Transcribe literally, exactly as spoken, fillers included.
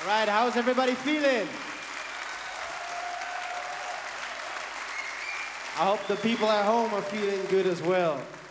All right, how's everybody feeling? I hope the people at home are feeling good as well.